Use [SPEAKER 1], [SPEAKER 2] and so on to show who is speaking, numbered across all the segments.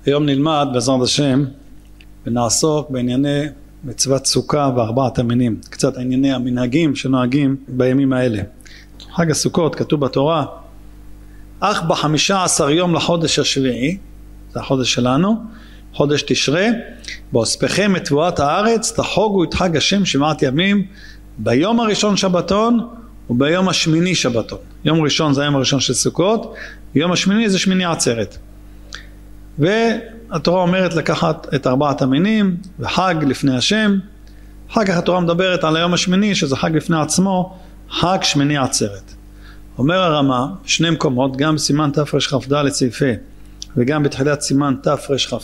[SPEAKER 1] היום נלמד בעזרת השם ונעסוק בענייני מצוות סוכה וארבעת המינים, קצת ענייני המנהגים שנוהגים בימים האלה. חג הסוכות כתוב בתורה, אך ב-15 יום לחודש השביעי, זה החודש שלנו, חודש תשרי, באוספכם את תבואת הארץ, תחוגו את חג השם 7 ימים, ביום הראשון שבתון וביום השמיני שבתון. יום ראשון זה היום הראשון של סוכות, יום השמיני זה שמיני עצרת. והתורה אומרת לקחת את ארבעת המינים וחג לפני השם. אחר כך התורה מדברת על היום השמיני שזה חג לפני עצמו, חג שמיני עצרת. אומר הרמה שני מקומות, גם בסימן תרכ"ד סעיפה וגם בתחילת סימן תרכ"ה,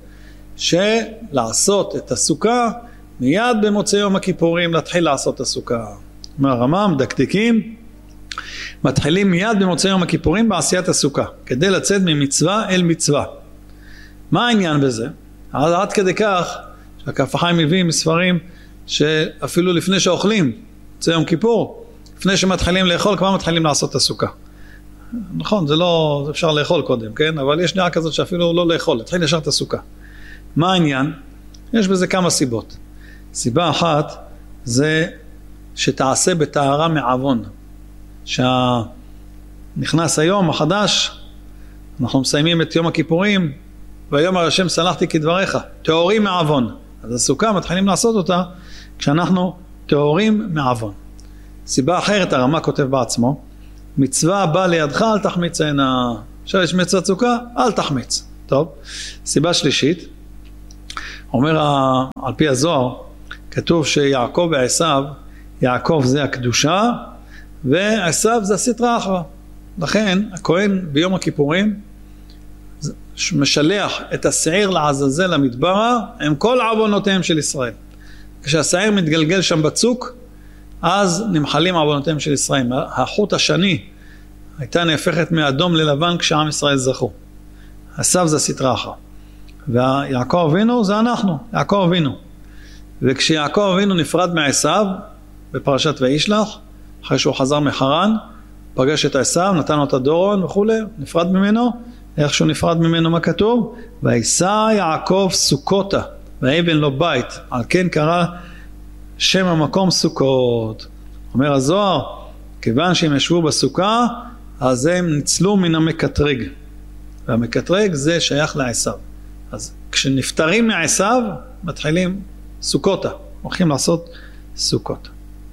[SPEAKER 1] שלעשות את הסוכה מיד במוצאי יום הכיפורים להתחיל לעשות את הסוכה. אומר הרמה, מדקדקים, מתחילים מיד במוצאי יום הכיפורים בעשיית הסוכה, כדי לצאת ממצווה אל מצווה. מה העניין בזה? עד כדי כך שהכף החיים מביא מספרים שאפילו לפני שאוכלים, זה יום כיפור, לפני שמתחילים לאכול כבר מתחילים לעשות את הסוכה. נכון, זה לא, אפשר לאכול קודם, כן? אבל יש דעה כזאת שאפילו לא לאכול, להתחיל ישר את הסוכה. מה העניין? יש בזה כמה סיבות. סיבה אחת זה שתעשה בטהרה מעוון. שנכנס היום החדש, אנחנו מסיימים את יום הכיפורים, והיום השם סלחתי כדבריך, טהורים מעוון. אז הסוכה מתחילים לעשות אותה כשאנחנו טהורים מעוון. סיבה אחרת, הרמה כותב בעצמו, מצווה באה לידך אל תחמיץ עינה. עכשיו יש מצוות סוכה, אל תחמיץ. טוב. סיבה שלישית, אומר על פי הזוהר, כתוב שיעקב ועשיו, יעקב זה הקדושה, ועשיו זה הסטרא אחרא. לכן הכהן ביום הכיפורים משלח את השעיר לעזאזל למדברה עם כל עוונותיהם של ישראל. כשהשעיר מתגלגל שם בצוק, אז נמחלים עוונותיהם של ישראל. החוט השני הייתה נהפכת מאדום ללבן כשעם ישראל זכו. עשיו זה הסטרא אחרא. ויעקב אבינו זה אנחנו, יעקב אבינו. וכשיעקב אבינו נפרד מעשיו בפרשת וישלח, אחרי שהוא חזר מחרן, פגש את עשיו, נתן לו את הדורון וכו', נפרד ממנו. איך שהוא נפרד ממנו מה כתוב? וישא יעקב סוכותה ויבן לו בית, על כן קרא שם המקום סוכות. אומר הזוהר, כיוון שהם ישבו בסוכה, אז הם ניצלו מן המקטרג, והמקטרג זה שייך לעשיו. אז כשנפטרים מעשיו מתחילים סוכותה, הולכים לעשות סוכות.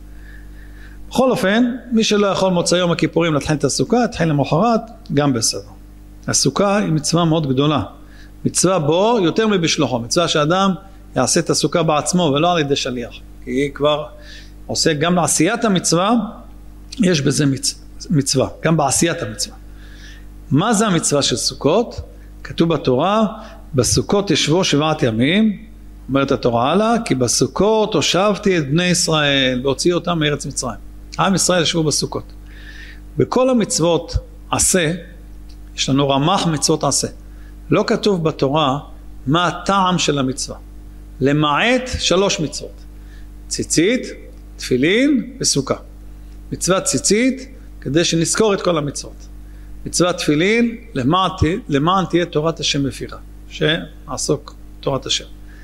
[SPEAKER 1] בכל אופן, מי שלא יכול מוצאי יום הכיפורים להתחיל את הסוכה, התחיל למחרת, גם בסדר. הסוכה היא מצווה מאוד גדולה. מצווה בו יותר מבשלוחו. מצווה שאדם יעשה את הסוכה בעצמו ולא על ידי שליח. כי היא כבר עושה גם לעשיית המצווה, יש בזה מצווה. גם בעשיית המצווה. מה זה המצווה של סוכות? כתוב בתורה, בסוכות ישבו 7 ימים, אומרת התורה הלאה, כי בסוכות הושבתי את בני ישראל, והוציא אותם מארץ מצרים. עם ישראל ישבו בסוכות. בכל המצוות עשה, יש לנו רמ"ח מצוות עשה. לא כתוב בתורה מה הטעם של המצווה. למעט 3 מצוות. ציצית, תפילין וסוכה. מצוות ציצית, כדי שנזכור את כל המצוות. מצוות תפילין, למען תהיה תורת השם בפיך. שעסוק תורת השם.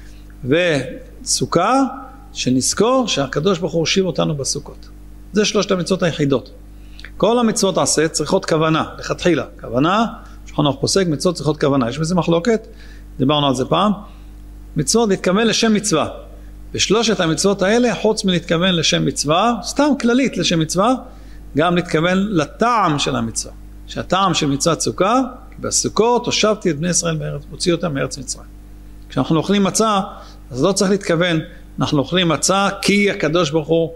[SPEAKER 1] וסוכה, שנזכור שהקדוש ברוך הוא הושיב אותנו בסוכות. זה 3 המצוות היחידות. כל המצוות עשה צריכות כוונה, לכתחילה. כוונה, שולחן ערוך פוסק, מצוות צריכות כוונה. יש בזה מחלוקת, דיברנו על זה פעם. מצוות להתכוון לשם מצווה. ב3 המצוות האלה, חוץ מלהתכוון לשם מצווה, סתם כללית לשם מצווה, גם להתכוון לטעם של המצווה. שהטעם של מצוות סוכה, בסוכות הושבתי את בני ישראל בארץ, הוציא אותם מארץ מצרים. כשאנחנו אוכלים מצה, אז לא צריך להתכוון, אנחנו אוכלים מצה כי הקדוש ברוך הוא,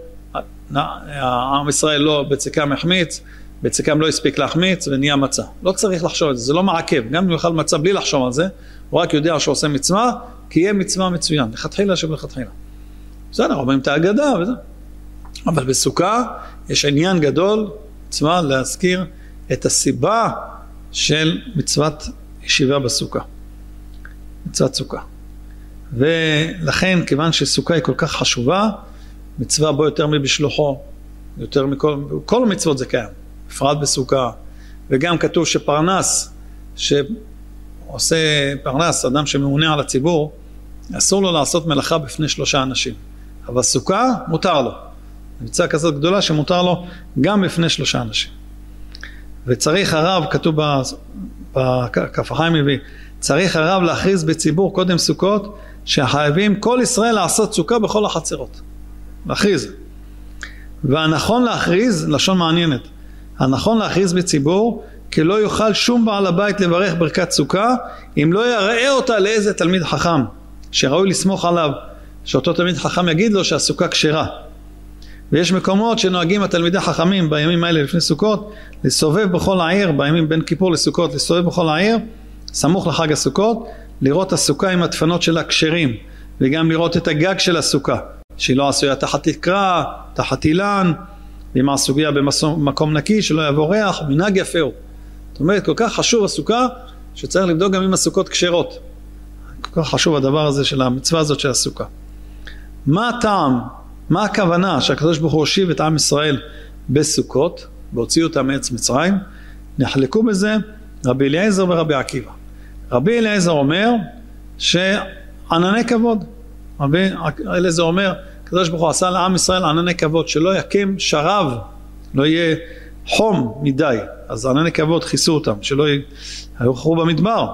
[SPEAKER 1] העם ישראל לא בצקם החמיץ, בצקם לא הספיק להחמיץ ונהיה מצה. לא צריך לחשוב על זה, זה לא מעכב. גם אם הוא יאכל מצה בלי לחשוב על זה, הוא רק יודע שהוא עושה מצווה, כי יהיה מצווה מצוין, לכתחילה שבלכתחילה. בסדר, אומרים את ההגדה וזה. אבל בסוכה יש עניין גדול, מצווה להזכיר את הסיבה של מצוות ישיבה בסוכה. מצוות סוכה. ולכן, כיוון שסוכה היא כל כך חשובה, מצווה בו יותר מבשלוחו, יותר כל המצוות זה קיים, בפרט בסוכה, וגם כתוב שפרנס, עושה פרנס, אדם שממונה על הציבור, אסור לו לעשות מלאכה בפני 3 אנשים. אבל סוכה מותר לו. מצווה כזאת גדולה שמותר לו גם בפני 3 אנשים. וצריך הרב, כתוב בכף החיים מביא, צריך הרב להכריז בציבור קודם סוכות, שחייבים כל ישראל לעשות סוכה בכל החצרות. להכריז. והנכון להכריז, לשון מעניינת, הנכון להכריז בציבור, כי לא יוכל שום בעל הבית לברך ברכת סוכה, אם לא יראה אותה לאיזה תלמיד חכם, שראוי לסמוך עליו, שאותו תלמיד חכם יגיד לו שהסוכה כשרה. ויש מקומות שנוהגים התלמידי חכמים בימים האלה לפני סוכות, לסובב בכל העיר, בימים בין כיפור לסוכות, לסובב בכל העיר, סמוך לחג הסוכות, לראות הסוכה עם הדפנות שלה כשרים, וגם לראות את הגג של הסוכה, שהיא לא עשויה תחת תקרה, תחת אילן, ועם הסוגיה במקום נקי, שלא יבוא ריח, מנהג יפה הוא. זאת אומרת, כל כך חשוב הסוכה, שצריך לבדוק גם אם הסוכות כשרות. כל כך חשוב הדבר הזה של המצווה הזאת של הסוכה. מה הטעם, מה הכוונה שהקדוש ברוך הוא הושיב את עם ישראל בסוכות, והוציאו אותם מארץ מצרים? נחלקו בזה רבי אליעזר ורבי עקיבא. רבי אליעזר אומר שענני כבוד. רבי אליעזר אומר, הקדוש ברוך הוא עשה לעם ישראל ענני כבוד, שלא יקם שרב, לא יהיה חום מדי, אז ענני כבוד חיסו אותם, שלא יוכחו במדבר,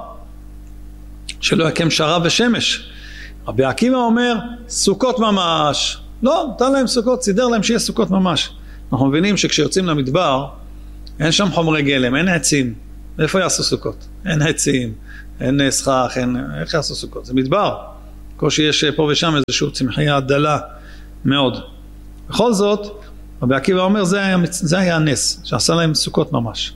[SPEAKER 1] שלא יקם שרב ושמש. רבי עקיבא אומר, סוכות ממש. לא, נתן להם סוכות, סידר להם שיהיה סוכות ממש. אנחנו מבינים שכשיוצאים למדבר, אין שם חומרי גלם, אין עצים. איפה יעשו סוכות? אין עצים, אין סכך, איך יעשו סוכות? זה מדבר. קושי יש פה ושם איזשהו צמחייה דלה מאוד. בכל זאת, רבי עקיבא אומר, זה היה הנס, שעשה להם סוכות ממש.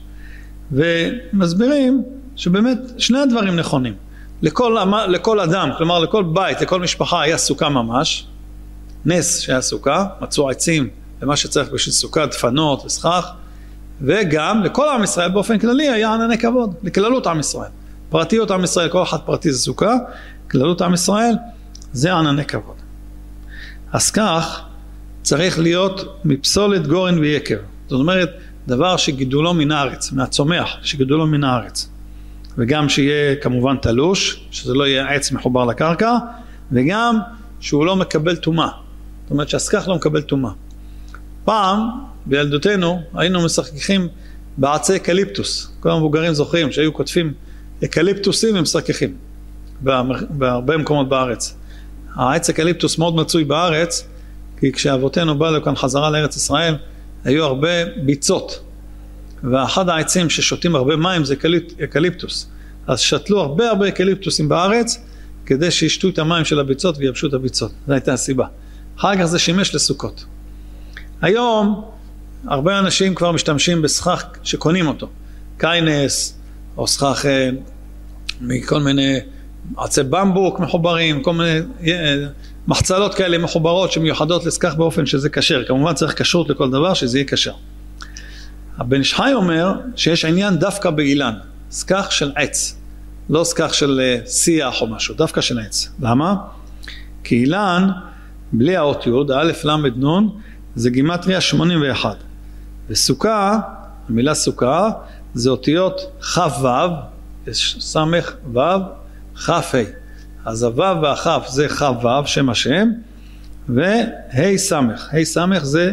[SPEAKER 1] ומסבירים שבאמת שני הדברים נכונים. לכל אדם, כלומר לכל בית, לכל משפחה היה סוכה ממש, נס שהיה סוכה, מצאו עצים ומה שצריך בשביל סוכה, דפנות וסכך, וגם לכל עם ישראל באופן כללי היה ענני כבוד, לכללות עם ישראל. פרטיות עם ישראל, כל אחד פרטי זה סוכה, כללות עם ישראל זה ענני כבוד. אז כך צריך להיות מפסולת גורן ויקר. זאת אומרת, דבר שגידולו מן הארץ, מהצומח, שגידולו מן הארץ. וגם שיהיה כמובן תלוש, שזה לא יהיה עץ מחובר לקרקע, וגם שהוא לא מקבל תומה. זאת אומרת שהסכך לא מקבל תומה. פעם, בילדותנו, היינו משחקים בעצי אקליפטוס. כל המבוגרים זוכרים שהיו כותבים אקליפטוסים ומשחקים. בהרבה מקומות בארץ. העץ אקליפטוס מאוד מצוי בארץ, כי כשאבותינו באו לכאן חזרה לארץ ישראל, היו הרבה ביצות. ואחד העצים ששותים הרבה מים זה אקליפטוס. אז שתלו הרבה אקליפטוסים בארץ, כדי שישתו את המים של הביצות ויבשו את הביצות. זו הייתה הסיבה. אחר כך זה שימש לסוכות. היום, הרבה אנשים כבר משתמשים בסכך שקונים אותו. קיינס, או סכך מכל מיני עצי במבוק מחוברים, כל מיני מחצלות כאלה מחוברות שמיוחדות לסכך באופן שזה כשר. כמובן צריך כשרות לכל דבר שזה יהיה כשר. הבן איש חי אומר שיש עניין דווקא באילן, סכך של עץ, לא סכך של שיח או משהו, דווקא של עץ. למה? כי אילן, בלי האות י', א' למד נון, זה גימטריה 81. וסוכה, המילה סוכה, זה אותיות חף וו, סמך וו, חף ה'. אז הוו והחף זה חף וו, שם השם, וה' סמך. ה' סמך זה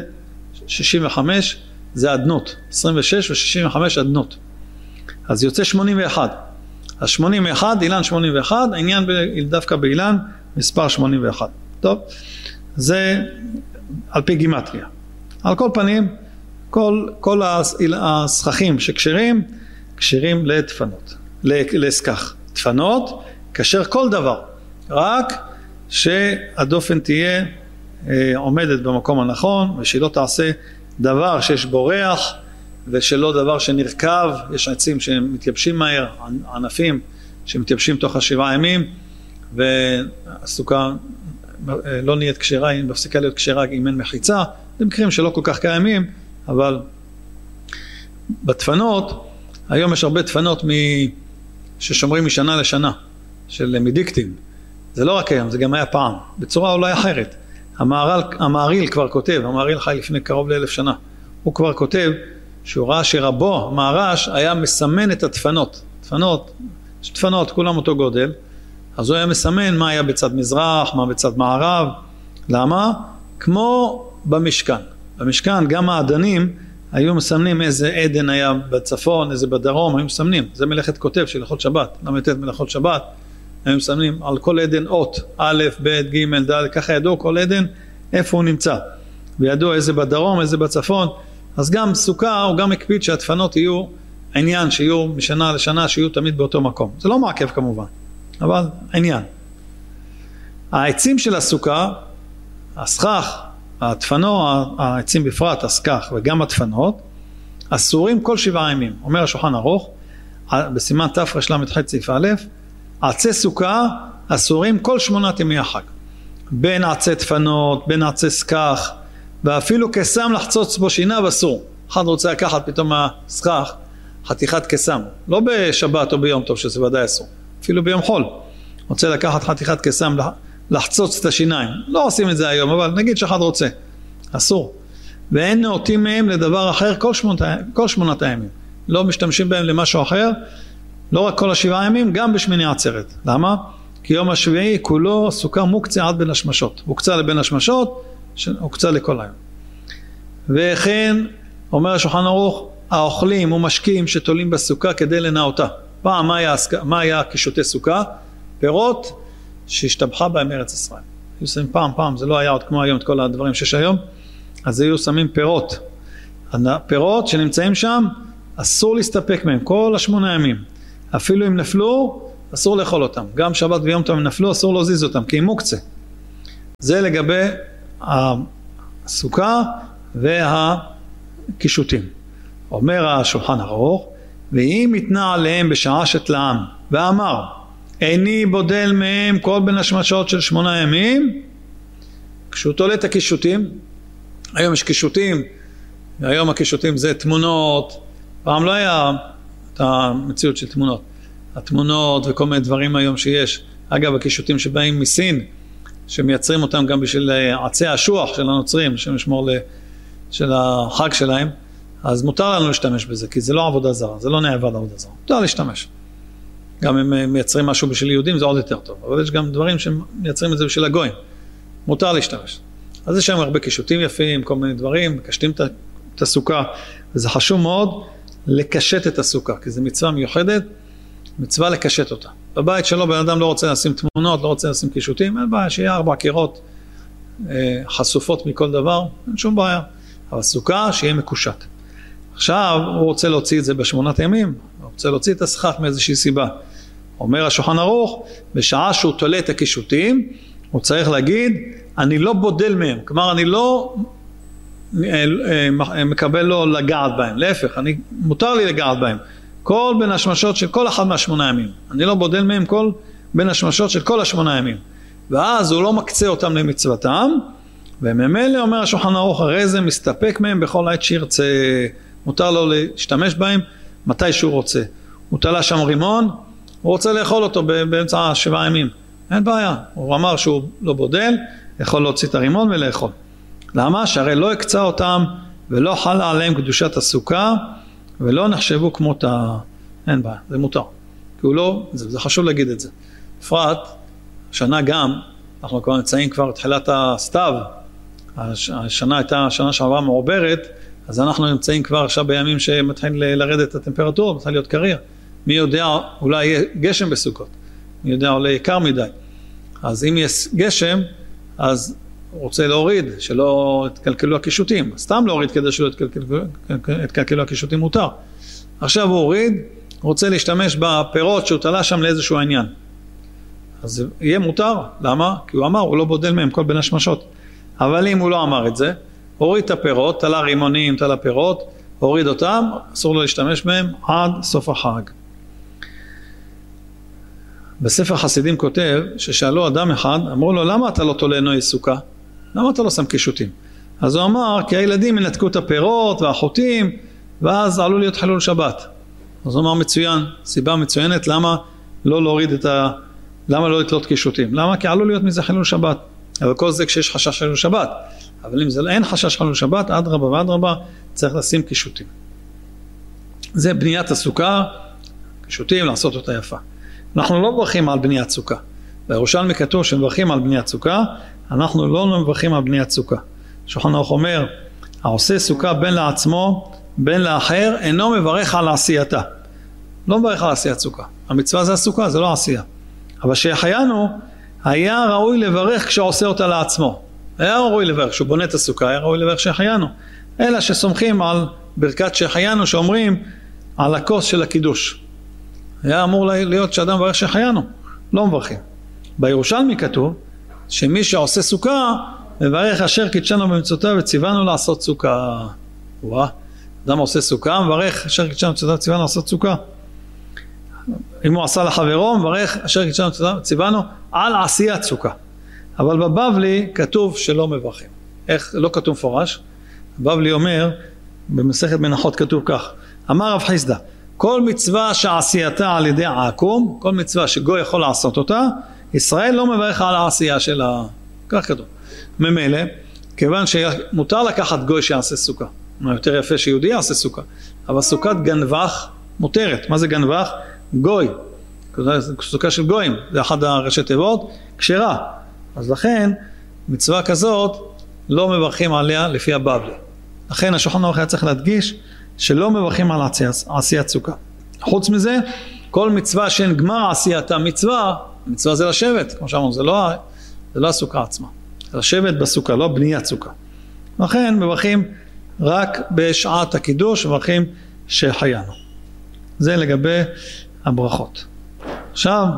[SPEAKER 1] 65, זה עדנות, 26 ו65 עדנות. אז יוצא 81. אז 81, אילן 81, העניין דווקא באילן, מספר 81. טוב, זה על פי גימטריה. על כל פנים, כל הסככים שקשרים, קשרים לדפנות, לסכך. דפנות, קשר כל דבר, רק שהדופן תהיה עומדת במקום הנכון, ושהיא לא תעשה דבר שיש בו ריח, ושלא דבר שנרכב. יש עצים שמתייבשים מהר, ענפים שמתייבשים תוך 7 ימים, והסוכה לא נהיית כשרה, היא מפסיקה להיות כשרה אם אין מחיצה. זה מקרים שלא כל כך קיימים, אבל בתפנות, היום יש הרבה תפנות ששומרים משנה לשנה, של מדיקטים. זה לא רק היום, זה גם היה פעם, בצורה אולי אחרת. המהרי"ל כבר כותב, המהרי"ל חי לפני קרוב ל1000 שנה, הוא כבר כותב שהוא ראה שרבו, המהר"ש, היה מסמן את הדפנות, דפנות דפנות, כולם אותו גודל, אז הוא היה מסמן מה היה בצד מזרח, מה בצד מערב. למה? כמו במשכן. במשכן גם האדנים היו מסמנים איזה עדן היה בצפון, איזה בדרום, היו מסמנים. זה מלאכת כותב של הלכות שבת, למדת מלאכות שבת. היו מסמנים על כל עדן אות, א', ב', ג', ד', ככה ידעו כל עדן איפה הוא נמצא. וידעו איזה בדרום, איזה בצפון. אז גם סוכה הוא גם הקפיד שהדפנות יהיו עניין, שיהיו משנה לשנה, שיהיו תמיד באותו מקום. זה לא מעכב כמובן, אבל עניין. העצים של הסוכה, הסכך, הדפנו, העצים בפרט, הסכך וגם הדפנות, אסורים כל 7 ימים. אומר השולחן ערוך, בסימן תרל"ח סעיף א', עצי סוכה אסורים כל 8 ימי החג. בין עצי דפנות, בין עצי סכך, ואפילו קסם לחצוץ בו שיניו אסור. אחד רוצה לקחת פתאום מהסכך חתיכת קסם, לא בשבת או ביום טוב שזה ודאי אסור, אפילו ביום חול. רוצה לקחת חתיכת קסם לחצוץ את השיניים, לא עושים את זה היום, אבל נגיד שאחד רוצה, אסור. ואין נאותים מהם לדבר אחר כל 8 הימים. לא משתמשים בהם למשהו אחר, לא רק כל 7 ימים, גם בשמיני עצרת. למה? כי יום השביעי כולו סוכה מוקצה עד בין השמשות. הוקצה לבין השמשות, הוקצה לכל היום. וכן, אומר השולחן ערוך, האוכלים ומשקיעים שתולים בסוכה כדי לנאותה. פעם מה היה קישוטי סוכה? פירות שהשתבחה בהם ארץ ישראל. היו שמים פעם, זה לא היה עוד כמו היום את כל הדברים שיש היום, אז היו שמים פירות. הפירות שנמצאים שם, אסור להסתפק מהם כל 8 ימים. אפילו אם נפלו, אסור לאכול אותם. גם שבת ויום טוב אם נפלו, אסור להזיז אותם, כי הם מוקצה. זה לגבי הסוכה והקישוטים. אומר השולחן ערוך, ואם יתנה עליהם בשעה שתלעם, ואמר, איני בודל מהם כל בין השמשות של 8 ימים, כשהוא תולה את הקישוטים, היום יש קישוטים, והיום הקישוטים זה תמונות, פעם לא היה את המציאות של תמונות, התמונות וכל מיני דברים היום שיש, אגב הקישוטים שבאים מסין, שמייצרים אותם גם בשביל עצי השוח של הנוצרים, שמשמור של החג שלהם, אז מותר לנו להשתמש בזה, כי זה לא עבודה זרה, זה לא נעבד עבודה זרה, מותר להשתמש. גם אם מייצרים משהו בשביל יהודים זה עוד יותר טוב, אבל יש גם דברים שמייצרים את זה בשביל הגויים, מותר להשתמש. אז יש שם הרבה קישוטים יפים, כל מיני דברים, מקשטים את הסוכה, וזה חשוב מאוד לקשט את הסוכה, כי זו מצווה מיוחדת, מצווה לקשט אותה. בבית שלו בן אדם לא רוצה לשים תמונות, לא רוצה לשים קישוטים, אין בעיה, שיהיה 4 קירות חשופות מכל דבר, אין שום בעיה. אבל סוכה שיהיה מקושט. עכשיו הוא רוצה להוציא את זה ב8 ימים, הוא רוצה להוציא את הסכך מאיזושהי סיבה. אומר השולחן ערוך, בשעה שהוא תולה את הקישוטים, הוא צריך להגיד, אני לא בודל מהם, כלומר אני לא מקבל לו לגעת בהם, להפך, מותר לי לגעת בהם. כל בין השמשות של כל אחד מה8 ימים. אני לא בודל מהם כל בין השמשות של כל 8 ימים. ואז הוא לא מקצה אותם למצוותם, וממילא אומר השולחן ערוך, הרי זה מסתפק מהם בכל עת שירצה, מותר לו להשתמש בהם מתי שהוא רוצה. הוא תלה שם רימון, הוא רוצה לאכול אותו באמצע 7 ימים. אין בעיה, הוא אמר שהוא לא בודל, יכול להוציא את הרימון ולאכול. למה? שהרי לא הקצה אותם ולא חלה עליהם קדושת הסוכה, ולא נחשבו כמותה, אין בעיה, זה מותר. כי הוא לא, זה חשוב להגיד את זה. בפרט, השנה גם, אנחנו כבר נמצאים כבר תחילת הסתיו, השנה הייתה השנה שעברה מעוברת, אז אנחנו נמצאים כבר עכשיו בימים שמתחיל לרדת הטמפרטורה, מתחיל להיות קריר. מי יודע, אולי יהיה גשם בסוכות, מי יודע, אולי יקר מדי. אז אם יש גשם, אז הוא רוצה להוריד, שלא יתקלקלו הקישוטים. סתם להוריד כדי שלא יתקלקלו הקישוטים מותר. עכשיו הוא הוריד, הוא רוצה להשתמש בפירות שהוא תלה שם לאיזשהו עניין. אז יהיה מותר. למה? כי הוא אמר, הוא לא בודל מהם כל בין השמשות. אבל אם הוא לא אמר את זה, הוריד את הפירות, תלה רימונים, תלה פירות, הוריד אותם, אסור לו להשתמש בהם עד סוף החג. בספר חסידים כותב ששאלו אדם אחד, אמרו לו, למה אתה לא תולה נוי סוכה? למה אתה לא שם קישוטים? אז הוא אמר, כי הילדים ינתקו את הפירות והחוטים, ואז עלול להיות חילול שבת. אז הוא אמר, מצוין, סיבה מצוינת, למה לא להוריד למה לא לתלות קישוטים? למה? כי עלול להיות מזה חילול שבת. אבל כל זה כשיש חשש חילול שבת. אבל אם זה אין חשש חילול שבת, אדרבה ואדרבה, צריך לשים קישוטים. זה בניית הסוכה, קישוטים, לעשות אותה יפה. אנחנו לא מברכים על בניית סוכה. בירושלמי כתוב שמברכים על בניית סוכה, אנחנו לא מברכים על בניית סוכה. שולחן ערוך אומר, העושה סוכה בין לעצמו, בין לאחר, אינו מברך על עשייתה. לא מברך על עשיית סוכה. המצווה זה הסוכה, זה לא עשייה. אבל שהחיינו, היה ראוי לברך כשעושה אותה לעצמו. היה ראוי לברך, כשהוא בונה את הסוכה, היה ראוי לברך שהחיינו. אלא שסומכים על ברכת שהחיינו, שאומרים על הכוס של הקידוש. היה אמור להיות שאדם מברך שהחיינו. לא מברכים. בירושלמי כתוב, שמי שעושה סוכה, מברך אשר קידשנו במצוותיו וציוונו לעשות סוכה. וואה, אדם עושה סוכה, מברך אשר קידשנו במצוותיו וציוונו לעשות סוכה. אם הוא עשה לחברו, מברך אשר קידשנו במצוותיו וציוונו על עשיית סוכה. אבל בבבלי כתוב שלא מברכים. איך? לא כתוב מפורש. בבבלי אומר, במסכת מנחות כתוב כך, אמר רב חיסדא, כל מצווה שעשייתה על ידי עקום, כל מצווה שגוי יכול לעשות אותה, ישראל לא מברך על העשייה שלה. כך כתוב. ממילא, כיוון שמותר לקחת גוי שיעשה סוכה. יותר יפה שיהודי יעשה סוכה. אבל סוכת גנבך מותרת. מה זה גנבך? גוי. סוכה של גויים. זה אחד הראשי תיבות. כשרה. אז לכן, מצווה כזאת לא מברכים עליה לפי הבבלי. לכן השולחן ערוך היה צריך להדגיש שלא מברכים על עשיית סוכה. חוץ מזה, כל מצווה שאין גמר עשייתה מצווה, מצווה זה לשבת. כמו שאמרנו, זה לא הסוכה עצמה. לשבת בסוכה, לא בניית סוכה. לכן מברכים רק בשעת הקידוש, מברכים שהחיינו. זה לגבי הברכות. עכשיו,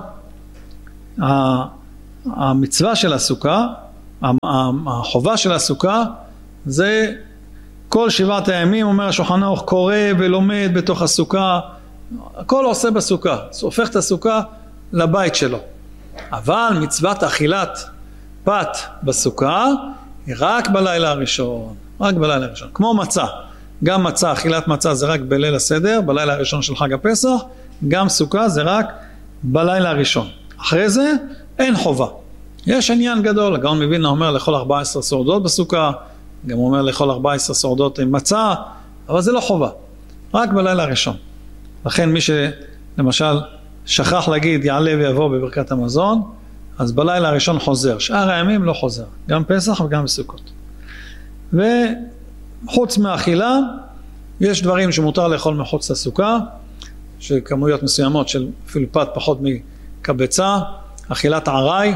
[SPEAKER 1] המצווה של הסוכה, החובה של הסוכה, זה כל 7 הימים, אומר השולחן ערוך, קורא ולומד בתוך הסוכה, הכל עושה בסוכה, הופך את הסוכה לבית שלו. אבל מצוות אכילת פת בסוכה היא רק בלילה הראשון, רק בלילה הראשון, כמו מצה. גם מצה, אכילת מצה זה רק בליל הסדר, בלילה הראשון של חג הפסח, גם סוכה זה רק בלילה הראשון. אחרי זה אין חובה. יש עניין גדול, הגאון מווילנה אומר לאכול 14 סעודות בסוכה, גם הוא אומר לאכול 14 סעודות עם מצה, אבל זה לא חובה, רק בלילה הראשון. לכן מי שלמשל שכח להגיד יעלה ויבוא בברכת המזון, אז בלילה הראשון חוזר, שאר הימים לא חוזר, גם פסח וגם בסוכות. וחוץ מהאכילה, יש דברים שמותר לאכול מחוץ לסוכה, שכמויות מסוימות של אפילו פת פחות מקבצה, אכילת עראי,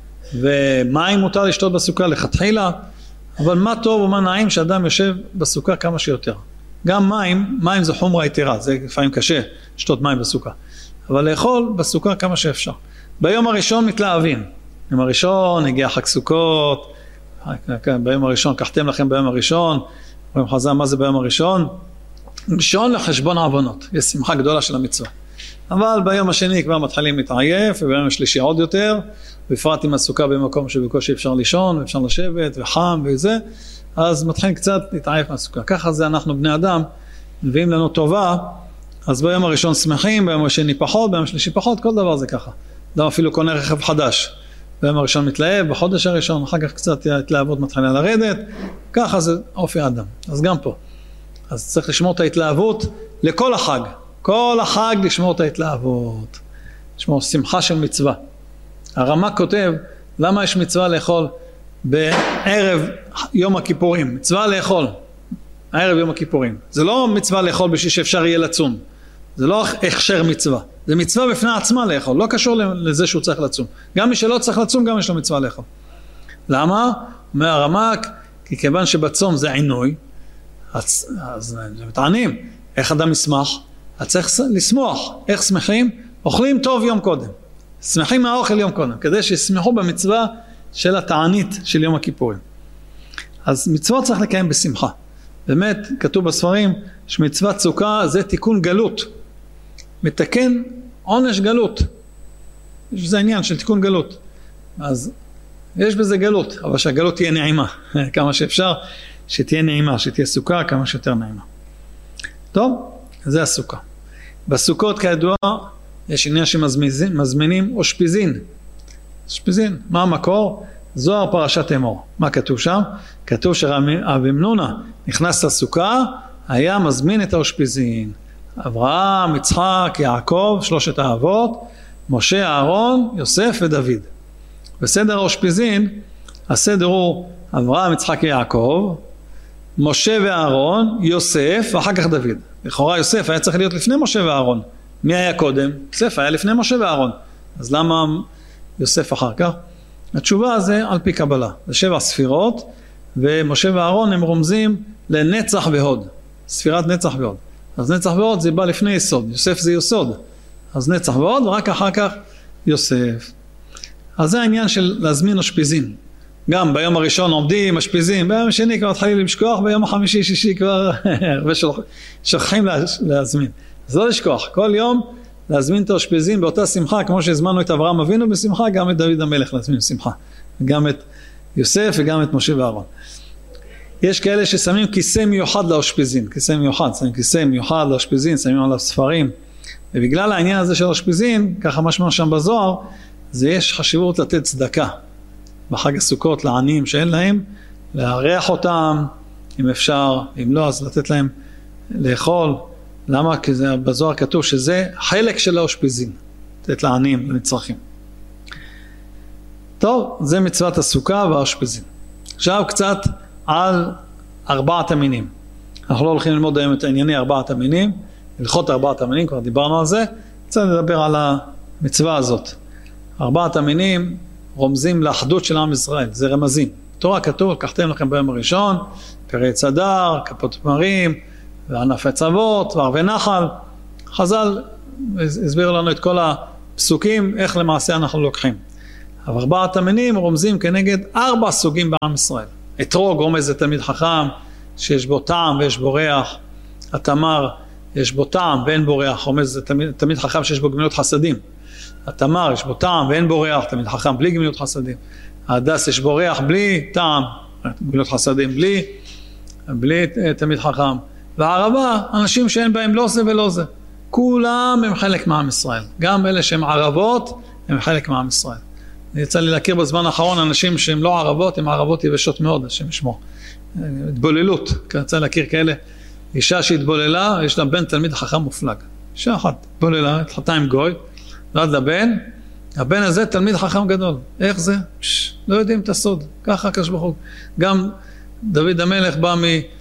[SPEAKER 1] ומים מותר לשתות בסוכה לכתחילה, אבל מה טוב ומה נעים שאדם יושב בסוכה כמה שיותר. גם מים זה חומרה יתרה, זה לפעמים קשה לשתות מים בסוכה, אבל לאכול בסוכה כמה שאפשר. ביום הראשון מתלהבים, ביום הראשון הגיע חג סוכות, ביום הראשון, קחתם לכם ביום הראשון, רואים חז"ל מה זה ביום הראשון? ראשון לחשבון עוונות, יש שמחה גדולה של המצווה. אבל ביום השני כבר מתחילים להתעייף, וביום השלישי עוד יותר, בפרט עם הסוכה במקום שבקושי אפשר לישון, ואפשר לשבת, וחם וזה, אז מתחילים קצת להתעייף מהסוכה. ככה זה אנחנו בני אדם, מביאים לנו טובה, אז ביום הראשון שמחים, ביום השני פחות, ביום השלישי פחות, כל דבר זה ככה. אדם אפילו קונה רכב חדש, ביום הראשון מתלהב, בחודש הראשון, אחר כך קצת התלהבות מתחילה לרדת, ככה זה אופי האדם. אז גם פה. אז צריך לשמור את ההתלהבות לכל החג. כל החג לשמור את ההתלהבות. לשמור שמחה של מצווה. הרמ"ק כותב, למה יש מצווה לאכול בערב יום הכיפורים? מצווה לאכול, הערב יום הכיפורים. זה לא מצווה לאכול בשביל שאפשר יהיה לצום. זה לא הכשר מצווה. זה מצווה בפני עצמה לאכול. לא קשור לזה שהוא צריך לצום. גם מי שלא צריך לצום, גם יש לו מצווה לאכול. למה? אומר הרמ"ק, כי כיוון שבצום זה עינוי, אז מתענים. איך אדם ישמח? אז צריך לשמוח. איך שמחים? אוכלים טוב יום קודם. שמחים מהאוכל יום קודם, כדי שישמחו במצווה של התענית של יום הכיפורים. אז מצוות צריך לקיים בשמחה. באמת, כתוב בספרים, שמצוות סוכה זה תיקון גלות. מתקן עונש גלות. יש בזה עניין של תיקון גלות. אז יש בזה גלות, אבל שהגלות תהיה נעימה. כמה שאפשר, שתהיה נעימה, שתהיה סוכה כמה שיותר נעימה. טוב, זה הסוכה. בסוכות כידוע, יש עניין שמזמינים אושפיזין. אושפיזין, מה המקור? זוהר פרשת אמור. מה כתוב שם? כתוב שאבימנונה נכנס לסוכה, היה מזמין את האושפיזין. אברהם, יצחק, יעקב, 3 האבות, משה, אהרון, יוסף ודוד. בסדר האושפיזין, הסדר הוא אברהם, יצחק ויעקב, משה ואהרון, יוסף, ואחר כך דוד. לכאורה יוסף היה צריך להיות לפני משה ואהרון. מי היה קודם? יוסף היה לפני משה ואהרון. אז למה יוסף אחר כך? התשובה זה על פי קבלה. זה 7 ספירות, ומשה ואהרון הם רומזים לנצח והוד. ספירת נצח והוד. אז נצח והוד זה בא לפני יסוד. יוסף זה יסוד. אז נצח והוד, ורק אחר כך יוסף. אז זה העניין של להזמין אושפיזין. גם ביום הראשון עומדים, משפיזים, ביום השני כבר מתחילים לשכוח, ביום החמישי, שישי כבר שוכחים להזמין. אז לא לשכוח, כל יום להזמין את האושפיזין באותה שמחה, כמו שהזמנו את אברהם אבינו בשמחה, גם את דוד המלך להזמין בשמחה. גם את יוסף וגם את משה ואהרון. יש כאלה ששמים כיסא מיוחד לאושפיזין, כיסא מיוחד, שמים כיסא מיוחד לאושפיזין, שמים עליו ספרים. ובגלל העניין הזה של האושפיזין, ככה משמע שם בזוהר, זה יש חשיבות לתת צדקה. בחג הסוכות לעניים שאין להם, להריח אותם, אם אפשר, אם לא, אז לתת להם לאכול. למה? כי זה, בזוהר כתוב שזה חלק של האושפיזין, לתת לעניים, לנצרכים. טוב, זה מצוות הסוכה והאושפיזין. עכשיו קצת על 4 המינים. אנחנו לא הולכים ללמוד היום את ענייני 4 המינים, הלכות 4 המינים, כבר דיברנו על זה, קצת לדבר על המצווה הזאת. 4 המינים רומזים לאחדות של עם ישראל, זה רמזים. תורה כתוב, לקחתם לכם ביום הראשון, פרי צדר, כפות תמרים, וענפי צוות, וערבי נחל. חז"ל הסביר לנו את כל הפסוקים, איך למעשה אנחנו לוקחים. אבל 4 המינים רומזים כנגד 4 סוגים בעם ישראל. אתרוג רומז לתלמיד חכם, שיש בו טעם ויש בו ריח. התמר יש בו טעם ואין בו ריח, רומז לתלמיד חכם שיש בו גמילות חסדים. התמר יש בו טעם ואין בו ריח, תלמיד חכם בלי גמילות חסדים. ההדס יש בו ריח בלי טעם, גמילות חסדים בלי תלמיד חכם. והערבה, אנשים שאין בהם לא זה ולא זה. כולם הם חלק מעם ישראל. גם אלה שהם ערבות, הם חלק מעם ישראל. יצא לי להכיר בזמן האחרון אנשים שהם לא ערבות, הם ערבות יבשות מאוד, השם ישמור. התבוללות, יצא להכיר כאלה. אישה שהתבוללה, יש לה בן תלמיד חכם מופלג. אישה אחת התבוללה, התחתה עם גוי, נולד לבן, הבן הזה תלמיד חכם גדול. איך זה? לא יודעים את הסוד. ככה הקדוש ברוך הוא. גם דוד המלך בא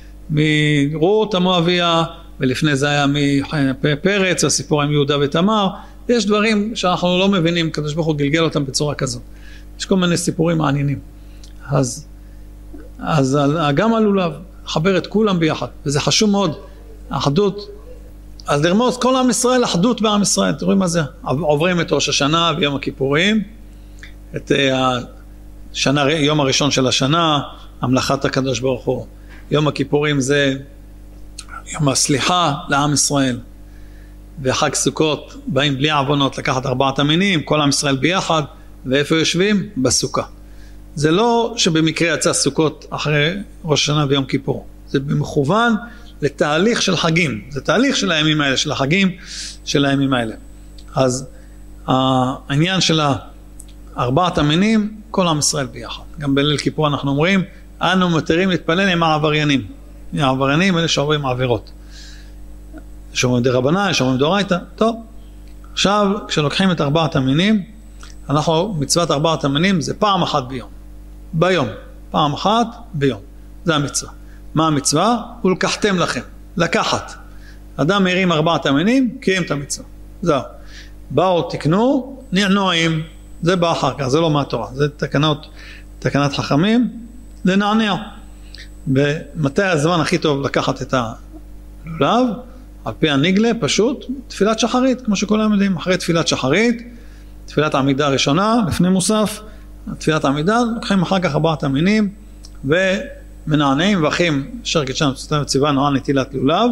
[SPEAKER 1] מרות המואביה, ולפני זה היה מפרץ, הסיפור עם יהודה ותמר. יש דברים שאנחנו לא מבינים, הקדוש ברוך הוא גלגל אותם בצורה כזאת. יש כל מיני סיפורים מעניינים. אז גם הלולב חבר את כולם ביחד, וזה חשוב מאוד, האחדות. אז לרמוז כל עם ישראל, אחדות בעם ישראל, תראו מה זה, עוברים את ראש השנה ויום הכיפורים, את יום הראשון של השנה, המלאכת הקדוש ברוך הוא. יום הכיפורים זה יום הסליחה לעם ישראל, וחג סוכות באים בלי עוונות לקחת 4 המינים, כל עם ישראל ביחד, ואיפה יושבים? בסוכה. זה לא שבמקרה יצא סוכות אחרי ראש השנה ויום כיפור, זה במכוון לתהליך של חגים, זה תהליך של הימים האלה, של החגים של הימים האלה. אז העניין של 4 המינים, כל עם ישראל ביחד. גם בליל כיפור אנחנו אומרים, אנו מתירים להתפלל עם העבריינים. העבריינים אלה שעוברים עבירות. שאומרים דרבנן, שאומרים דאורייתא. טוב, עכשיו כשלוקחים את 4 המינים, אנחנו מצוות 4 המינים זה פעם אחת ביום. פעם אחת ביום. זה המצווה. מה המצווה? ולקחתם לכם. לקחת. אדם מרים 4 המינים, קיים את המצווה. זהו. באו תקנו, נענועים. זה בא אחר כך, זה לא מהתורה. זה תקנת חכמים, לנענע. במתי הזמן הכי טוב לקחת את הלולב? על פי הנגלה, פשוט, תפילת שחרית, כמו שכולם יודעים. אחרי תפילת שחרית, תפילת העמידה הראשונה, לפני מוסף, תפילת העמידה, לוקחים אחר כך 4 המינים, ומנענעים ואחים, אשר קידשנו ציוונו על נטילת לולב,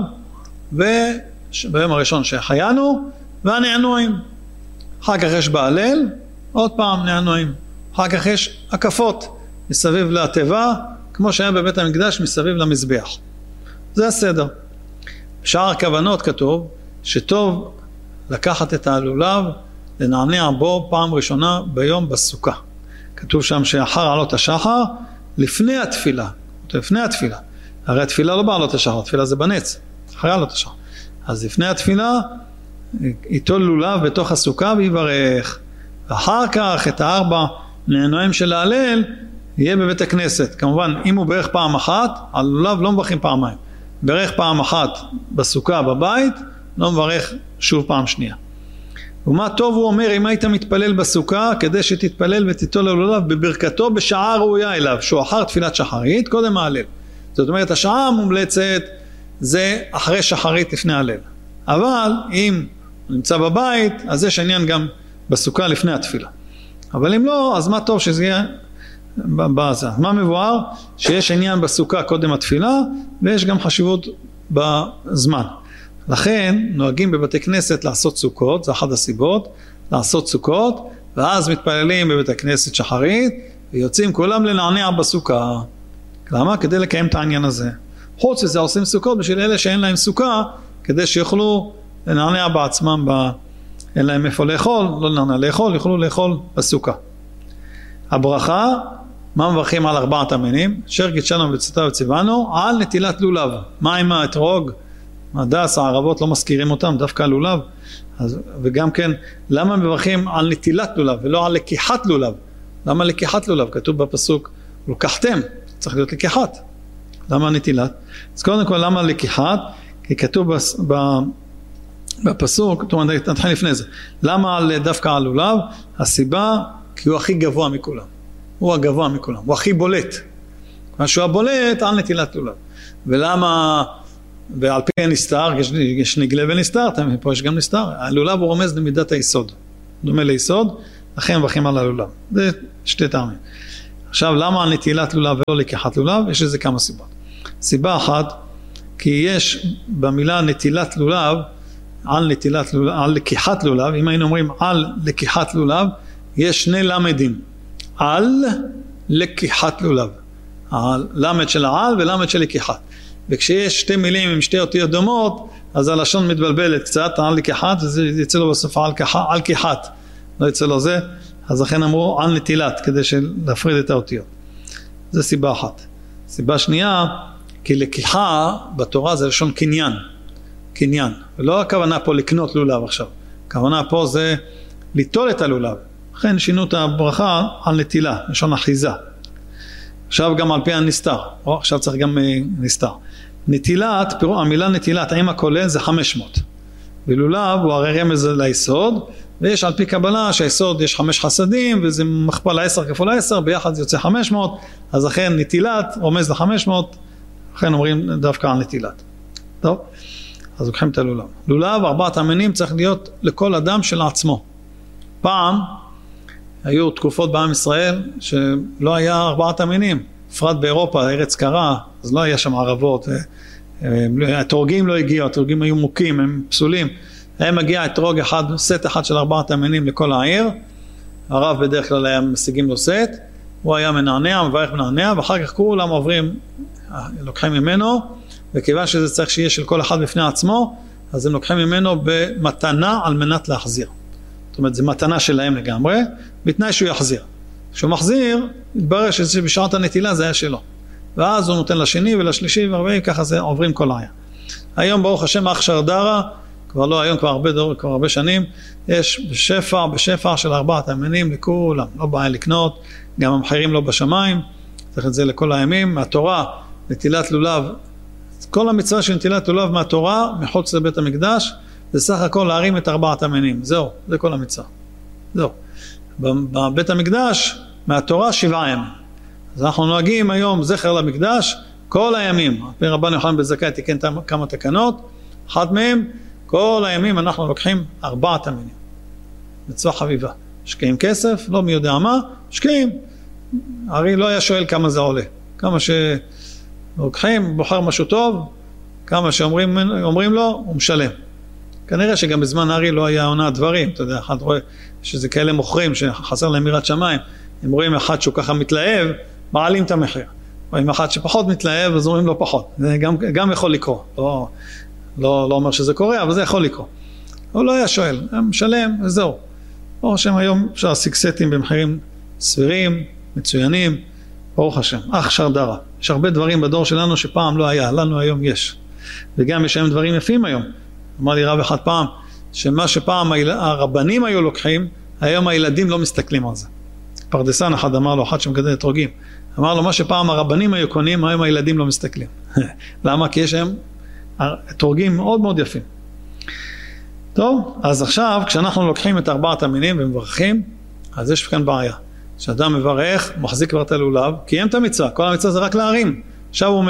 [SPEAKER 1] וביום הראשון שהחיינו, והנענועים. אחר כך יש בהלל, עוד פעם נענועים. אחר כך יש הקפות מסביב לתיבה, כמו שהיה בבית המקדש מסביב למזבח. זה הסדר. בשאר הכוונות כתוב שטוב לקחת את הלולב, לנענע בו פעם ראשונה ביום בסוכה. כתוב שם שאחר עלות השחר, לפני התפילה. לפני התפילה. הרי התפילה לא בעלות השחר, התפילה זה בנץ. אחרי עלות השחר. אז לפני התפילה, איתו לולב בתוך הסוכה ויברך. ואחר כך את 4 נענועים של ההלל יהיה בבית הכנסת. כמובן, אם הוא ברך פעם אחת, על לולב לא מברכים פעמיים. ברך פעם אחת בסוכה בבית, לא מברך שוב פעם שנייה. ומה טוב הוא אומר, אם היית מתפלל בסוכה, כדי שתתפלל ותיטול לולב בברכתו בשעה ראויה אליו, שהוא אחר תפילת שחרית, קודם ההלל. זאת אומרת, השעה המומלצת זה אחרי שחרית לפני ההלל. אבל אם הוא נמצא בבית, אז יש עניין גם בסוכה לפני התפילה. אבל אם לא, אז מה טוב שזה יהיה בזה. מה מבואר? שיש עניין בסוכה קודם התפילה, ויש גם חשיבות בזמן. לכן נוהגים בבתי כנסת לעשות סוכות, זה אחת הסיבות, לעשות סוכות, ואז מתפללים בבית הכנסת שחרית, ויוצאים כולם לנענע בסוכה. למה? כדי לקיים את העניין הזה. חוץ לזה עושים סוכות בשביל אלה שאין להם סוכה, כדי שיוכלו לנענע בעצמם, אין להם איפה לאכול, לא לנענע לאכול, יוכלו לאכול בסוכה. הברכה, מה מברכים על 4 המינים? אשר קידשנו וצאתיו וציוונו, על נטילת לולב. מה עם האתרוג? הדס, הערבות לא מזכירים אותם, דווקא לולב. וגם כן, למה מברכים על נטילת לולב ולא על לקיחת לולב? למה לקיחת לולב? כתוב בפסוק, לקחתם, צריך להיות לקיחת. למה נטילת? אז קודם כל, למה לקיחת? כי כתוב בפסוק, נתחיל לפני זה. למה דווקא על לולב? הסיבה, כי הוא הכי גבוה מכולם. הוא הגבוה מכולם, הוא הכי בולט. משהו הבולט על נטילת לולב. ולמה, ועל פי הנסתר, יש נגלה ונסתר, פה יש גם נסתר. הלולב הוא רומז למידת היסוד. דומה ליסוד, לכן מברכים על הלולב. זה 2 טעמים. עכשיו, למה על נטילת לולב ולא לקיחת לולב? יש לזה כמה סיבות. סיבה אחת, כי יש במילה נטילת לולב, על לקיחת לולב, אם היינו אומרים על לקיחת לולב, יש 2 למדים. על לקיחת לולב. למד של העל ולמד של לקיחת. וכשיש 2 מילים עם 2 אותיות דומות, אז הלשון מתבלבלת קצת, על לקיחת, וזה יצא לו בסוף על קיחת. לא יצא לו זה, אז לכן אמרו על נטילת, כדי להפריד את האותיות. זה סיבה אחת. סיבה שנייה, כי לקיחה בתורה זה לשון קניין. קניין. ולא הכוונה פה לקנות לולב עכשיו. הכוונה פה זה ליטול את הלולב. לכן שינו את הברכה על נטילה, לשון אחיזה. עכשיו גם על פי הנסתר. עכשיו צריך גם נסתר. נטילת, המילה נטילת, עם הכולל זה 500. ולולב הוא הרי רמז ליסוד, ויש על פי קבלה שהיסוד יש 5 חסדים, וזה מכפל 10 כפול 10, ביחד זה יוצא 500, אז לכן נטילת רומז ל500, לכן אומרים דווקא על נטילת. טוב? אז לוקחים את הלולב. לולב, 4 המינים צריך להיות לכל אדם של עצמו. פעם היו תקופות בעם ישראל שלא היה 4 המינים, בפרט באירופה, ארץ קרה, אז לא היה שם ערבות, התורגים לא הגיעו, התורגים היו מוכים, הם פסולים, היה מגיע אתרוג אחד, סט אחד של 4 המינים לכל העיר, הרב בדרך כלל היה משיגים לו סט, הוא היה מנענע, מברך מנענע, ואחר כך כולם עוברים, לוקחים ממנו, וכיוון שזה צריך שיהיה של כל אחד בפני עצמו, אז הם לוקחים ממנו במתנה על מנת להחזיר. זאת אומרת, זה מתנה שלהם לגמרי, בתנאי שהוא יחזיר. כשהוא מחזיר, התברר שבשעת הנטילה זה היה שלו. ואז הוא נותן לשני ולשלישי והרבעים, ככה זה עוברים כל העיה. היום ברוך השם אח שרדרה, כבר לא היום, כבר הרבה שנים, יש בשפע של 4 המינים לכולם, לא בעיה לקנות, גם המחירים לא בשמיים, צריך את זה לכל הימים, מהתורה, נטילת לולב, כל המצווה של נטילת לולב מהתורה, מחוץ לבית המקדש, זה סך הכל להרים את 4 המינים, זהו, זה כל המצווה, זהו. בבית המקדש, מהתורה 7 ימים. אז אנחנו נוהגים היום זכר למקדש, כל הימים, פי רבן יוחנן בן זכאי תיקן כמה תקנות, אחת מהם, כל הימים אנחנו לוקחים 4 המינים. מצווה חביבה. משקיעים כסף, לא מי יודע מה, משקיעים. הרי לא היה שואל כמה זה עולה. כמה שלוקחים, בוחר משהו טוב, כמה שאומרים לו, הוא משלם. כנראה שגם בזמן הרי לא היה עונה דברים, אתה יודע, אחד רואה שזה כאלה מוכרים שחסר להם יראת שמיים, הם רואים אחד שהוא ככה מתלהב, מעלים את המחיר. רואים אחד שפחות מתלהב, אז אומרים לו פחות. זה גם יכול לקרוא. לא אומר שזה קורה, אבל זה יכול לקרוא. הוא לא היה שואל, הם משלם, וזהו. ברוך השם, היום אפשר להשיג סטים במחירים סבירים, מצוינים, ברוך השם. אח שרדרה. יש הרבה דברים בדור שלנו שפעם לא היה, לנו היום יש. וגם יש היום דברים יפים היום. אמר לי רב אחד פעם, שמה שפעם הרבנים היו לוקחים, היום הילדים לא מסתכלים על זה. פרדסן אחד אמר לו, אחד שמגדל אתרוגים, אמר לו, מה שפעם הרבנים היו קונים, היום הילדים לא מסתכלים. למה? כי יש היום אתרוגים מאוד מאוד יפים. טוב, אז עכשיו, כשאנחנו לוקחים את 4 המינים ומברכים, אז יש כאן בעיה. כשאדם מברך, מחזיק כבר את הלולב, קיים את המצווה, כל המצווה זה רק להרים. עכשיו הוא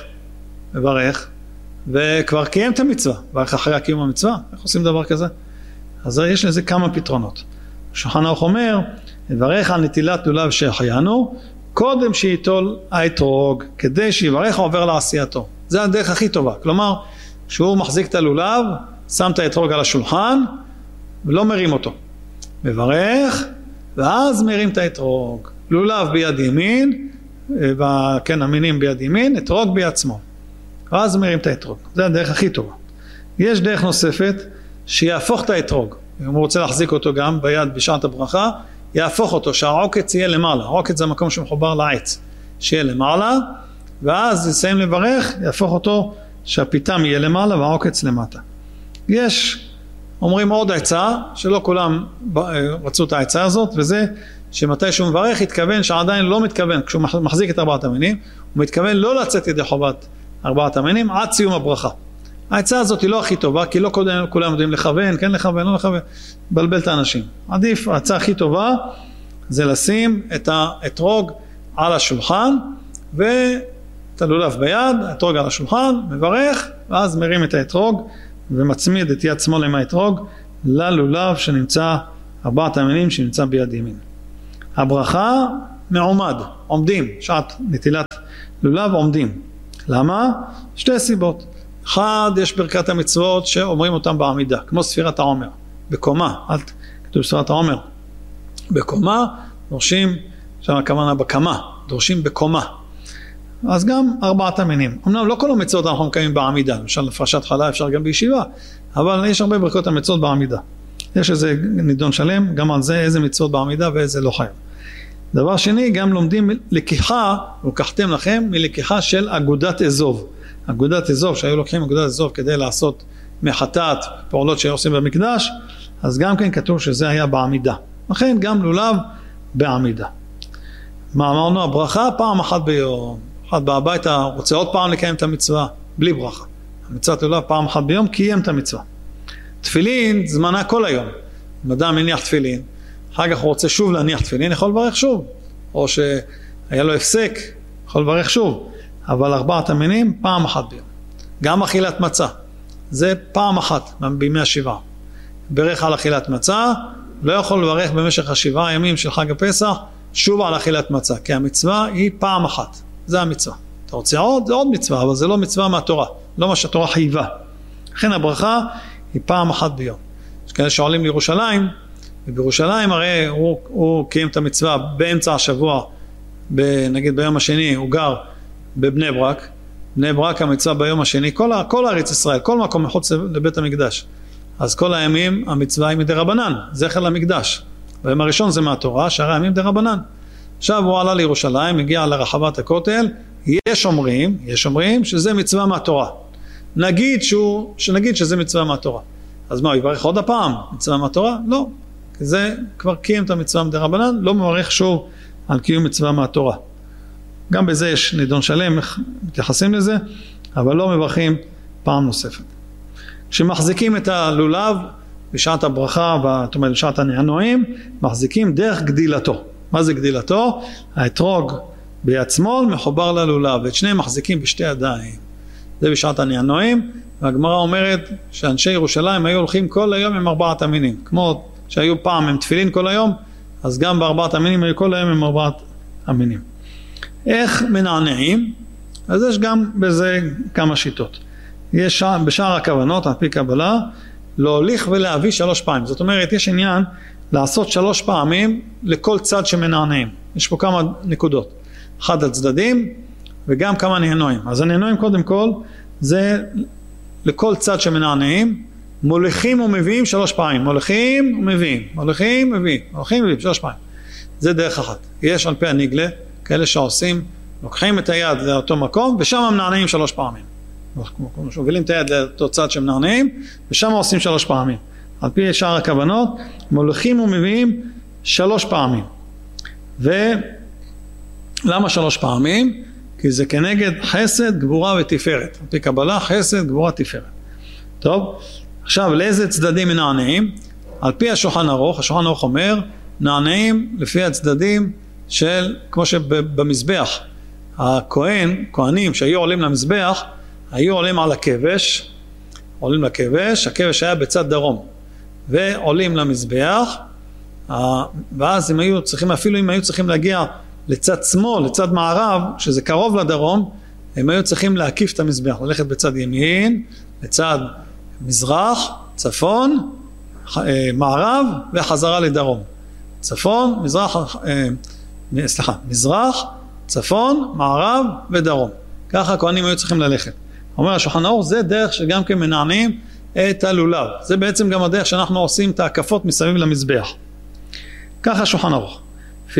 [SPEAKER 1] מברך, וכבר קיים את המצווה, ואיך אחרי הקיום המצווה, איך עושים דבר כזה? אז יש לזה כמה פתרונות. שולחן ערוך אומר, מברך על נטילת לולב שהחיינו, קודם שיטול האתרוג, כדי שיברך עובר לעשייתו. זה הדרך הכי טובה. כלומר, כשהוא מחזיק את הלולב, שם את האתרוג על השולחן, ולא מרים אותו. מברך, ואז מרים את האתרוג. לולב ביד ימין, כן, המינים ביד ימין, אתרוג ביד שמאל. ואז מרים את האתרוג. זה הדרך הכי טובה. יש דרך נוספת, שיהפוך את האתרוג. אם הוא רוצה להחזיק אותו גם ביד בשעת הברכה, יהפוך אותו, שהעוקץ יהיה למעלה. העוקץ זה המקום שמחובר לעץ. שיהיה למעלה, ואז יסיים לברך, יהפוך אותו שהפיתם יהיה למעלה והעוקץ למטה. יש, אומרים עוד עצה, שלא כולם רצו את העצה הזאת, וזה שמתי שהוא מברך, התכוון שעדיין לא מתכוון, כשהוא מחזיק את 4 המינים, הוא מתכוון לא לצאת ידי חובת 4 המינים, עד סיום הברכה. העצה הזאת היא לא הכי טובה, כי לא כולם יודעים לכוון, כן לכוון, לא לכוון, בלבל את האנשים. עדיף, העצה הכי טובה, זה לשים את האתרוג על השולחן, ואת הלולב ביד, האתרוג על השולחן, מברך, ואז מרים את האתרוג, ומצמיד את יד שמאל עם האתרוג, ללולב שנמצא, 4 המינים שנמצא ביד ימין. הברכה מעומד, עומדים, שעת נטילת לולב עומדים. למה? 2 סיבות. אחד, יש ברכת המצוות שאומרים אותם בעמידה, כמו ספירת העומר, בקומה, כתוב ספירת העומר, בקומה, דורשים, שם הכוונה בקמה, דורשים בקומה. אז גם 4 המינים. אמנם לא כל המצוות אנחנו מקיימים בעמידה, למשל הפרשת חלה אפשר גם בישיבה, אבל יש הרבה ברכות המצוות בעמידה. יש איזה נידון שלם, גם על זה איזה מצוות בעמידה ואיזה לא חייב. דבר שני, גם לומדים לקיחה, לקחתם לכם, מלקיחה של אגודת אזוב. אגודת אזוב, שהיו לוקחים אגודת אזוב כדי לעשות מחטאת, פעולות שעושים במקדש, אז גם כן כתוב שזה היה בעמידה. לכן גם לולב בעמידה. מה אמרנו? הברכה פעם אחת ביום. אחד בבית רוצה עוד פעם לקיים את המצווה, בלי ברכה. המצוות לולב פעם אחת ביום, קיים את המצווה. תפילין, זמנה כל היום. אם אדם מניח תפילין, אחר כך הוא רוצה שוב להניח תפילין, יכול לברך שוב. או שהיה לו הפסק, יכול לברך שוב. אבל 4 המינים, פעם אחת ביום. גם אכילת מצה. זה פעם אחת בימי השבעה. ברך על אכילת מצה, לא יכול לברך במשך 7 ימים של חג הפסח, שוב על אכילת מצה. כי המצווה היא פעם אחת. זה המצווה. אתה רוצה עוד? זה עוד מצווה, אבל זה לא מצווה מהתורה. לא מה שהתורה חייבה. לכן הברכה היא פעם אחת ביום. יש כאלה שעולים לירושלים, ובירושלים הרי הוא קיים את המצווה באמצע השבוע, נגיד ביום השני הוא גר בבני ברק, בני ברק המצווה ביום השני, כל ארץ ישראל, כל מקום מחוץ לבית המקדש. אז כל הימים המצווה היא מדרבנן, זכר למקדש. ביום הראשון זה מהתורה, שאר הימים דרבנן. עכשיו הוא עלה לירושלים, הגיע לרחבת הכותל, יש אומרים שזה מצווה מהתורה. נגיד שזה מצווה מהתורה. אז מה, הוא יברך עוד הפעם? מצווה מהתורה? לא. כי זה כבר קיים את המצווה מדרבנן, לא מברך שוב על קיום מצווה מהתורה. גם בזה יש נידון שלם, מתייחסים לזה, אבל לא מברכים פעם נוספת. כשמחזיקים את הלולב בשעת הברכה, זאת אומרת בשעת הנענועים, מחזיקים דרך גדילתו. מה זה גדילתו? האתרוג ביד שמאל מחובר ללולב, ואת שניהם מחזיקים בשתי ידיים. זה בשעת הנענועים, והגמרא אומרת שאנשי ירושלים היו הולכים כל היום עם 4 המינים. כמו שהיו פעם עם תפילין כל היום, אז גם ב4 המינים היו כל היום עם 4 המינים. איך מנענעים? אז יש גם בזה כמה שיטות. יש בשאר הכוונות, על פי קבלה, להוליך ולהביא 3 פעמים. זאת אומרת, יש עניין לעשות 3 פעמים לכל צד שמנענעים. יש פה כמה נקודות. אחד הצדדים וגם כמה נענועים. אז הנענועים קודם כל, זה לכל צד שמנענעים, מוליכים ומביאים 3 פעמים. מוליכים ומביאים. מוליכים ומביאים. מוליכים ומביאים 3 פעמים. זה דרך אחת. יש על פי הנגלה, כאלה שעושים, לוקחים את היד לאותו מקום, ושם הם נענעים 3 פעמים. מובילים את היד לאותו צד שהם נענעים, ושם עושים 3 פעמים. על פי שאר הכוונות, מוליכים ומביאים 3 פעמים. ולמה 3 פעמים? כי זה כנגד חסד, גבורה ותפארת. על פי קבלה, חסד, גבורה, תפארת. טוב, עכשיו לאיזה צדדים נענעים? על פי השולחן ערוך, השולחן ערוך אומר, נענעים לפי הצדדים של, כמו שבמזבח, הכהנים שהיו עולים למזבח, היו עולים על הכבש, עולים לכבש, הכבש היה בצד דרום, ועולים למזבח, ואז הם היו צריכים, אפילו אם היו צריכים להגיע לצד שמאל, לצד מערב, שזה קרוב לדרום, הם היו צריכים להקיף את המזבח, ללכת בצד ימין, לצד מזרח, צפון, מערב וחזרה לדרום. צפון, מזרח, צפון, מערב ודרום. ככה הכהנים היו צריכים ללכת. אומר השולחן ערוך, זה דרך שגם כן מנענעים את הלולב. זה בעצם גם הדרך שאנחנו עושים את ההקפות מסביב למזבח. ככה השולחן ערוך. לפי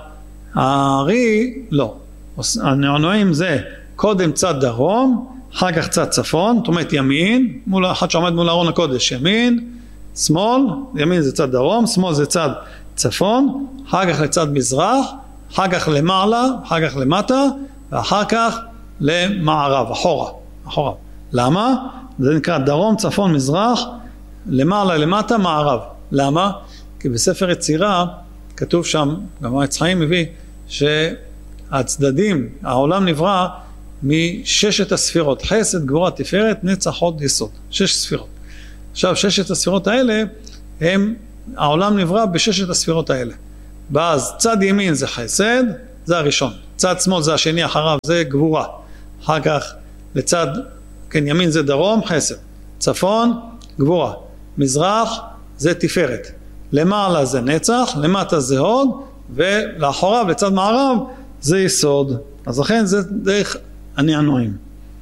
[SPEAKER 1] הארי, לא. הנענועים זה קודם צד דרום, אחר כך צד צפון, זאת אומרת ימין, אחד שעומד מול ארון הקודש, ימין, שמאל, ימין זה צד דרום, שמאל זה צד צפון, אחר כך לצד מזרח, אחר כך למעלה, אחר כך למטה, ואחר כך למערב, אחורה. למה? זה נקרא דרום, צפון, מזרח, למעלה, למטה, מערב. למה? כי בספר יצירה כתוב שם, גם העץ חיים מביא, שהצדדים, העולם נברא מששת הספירות, חסד, גבורה, תפארת, נצח, הוד, יסוד. 6 ספירות. עכשיו, 6 הספירות האלה, העולם נברא בששת הספירות האלה. ואז צד ימין זה חסד, זה הראשון. צד שמאל זה השני, אחריו זה גבורה. אחר כך לצד, כן, ימין זה דרום, חסד. צפון, גבורה. מזרח זה תפארת. למעלה זה נצח, למטה זה הוד, ולאחוריו, לצד מערב, זה יסוד. אז לכן זה דרך הנענועים.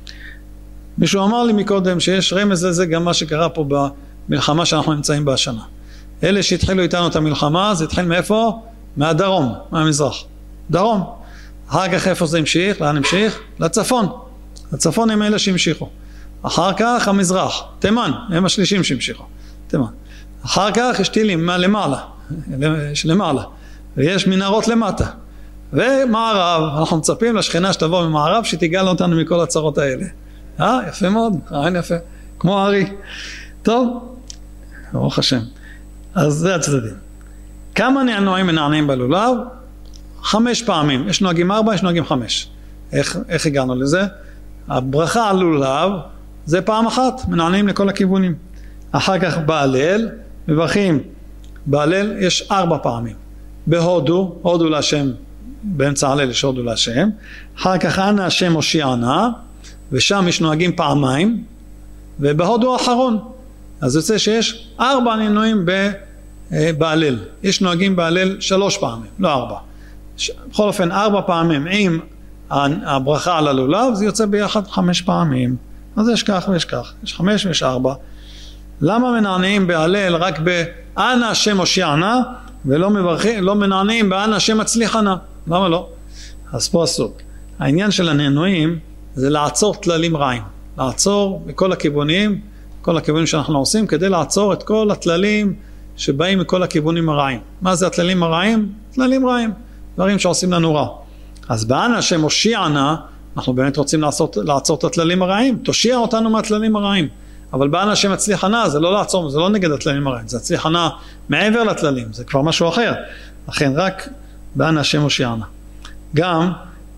[SPEAKER 1] מישהו אמר לי מקודם שיש רמז לזה גם מה שקרה פה במלחמה שאנחנו נמצאים בה השנה. אלה שהתחילו איתנו את המלחמה, זה התחיל מאיפה? מהדרום, מהמזרח. דרום. אחר כך איפה זה המשיך? לאן המשיך? לצפון. לצפון הם אלה שהמשיכו. אחר כך המזרח, תימן, הם השלישים שהמשיכו. תימן. אחר כך יש טילים למעלה, יש למעלה, ויש מנהרות למטה. ומערב, אנחנו מצפים לשכנה שתבוא ממערב, שתיגל אותנו מכל הצרות האלה. יפה מאוד, רעיון יפה, כמו ארי. טוב, ברוך השם. אז זה הצדדים. כמה נענועים מנענעים בלולב? 5 פעמים. יש נוהגים 4, יש נוהגים 5. איך הגענו לזה? הברכה על לולב זה פעם אחת, מנענעים לכל הכיוונים. אחר כך בהלל, מברכים. בהלל יש 4 פעמים. בהודו, הודו להשם, באמצע הלל יש הודו להשם. אחר כך אנא השם הושיענה, ושם יש נוהגים פעמיים, ובהודו האחרון. אז יוצא שיש 4 נענועים בהלל. יש נוהגים בהלל 3 פעמים, לא 4. בכל אופן 4 פעמים עם הברכה על הלולב, זה יוצא ביחד 5 פעמים. אז יש כך ויש כך, יש 5 ויש 4. למה מנענעים בהלל רק באנא השם הושיענה, ולא מברכים, לא מנענעים באנא השם הצליחנה? למה לא? אז פה הסוד. העניין של הנענועים זה לעצור תללים רעים. לעצור בכל הכיוונים, כל הכיוונים שאנחנו עושים, כדי לעצור את כל התללים שבאים מכל הכיוונים הרעים. מה זה התללים הרעים? תללים רעים, דברים שעושים לנו רע. אז באנא השם הושיענה, אנחנו באמת רוצים לעצור את התללים הרעים, תושיע אותנו מהתללים הרעים. אבל באנא השם הצליחנה, זה לא לעצור, זה לא נגד התללים הרעים, זה הצליחנה מעבר לתללים, זה כבר משהו אחר. לכן רק באנא השם הושיענה. גם